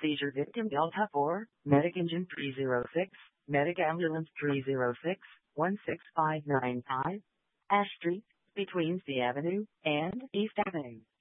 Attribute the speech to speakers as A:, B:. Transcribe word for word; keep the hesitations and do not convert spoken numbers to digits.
A: Seizure victim Delta four, Medic Engine three zero six, Medic Ambulance three zero six, one six five nine five, Ash Street, between C Avenue and East Avenue.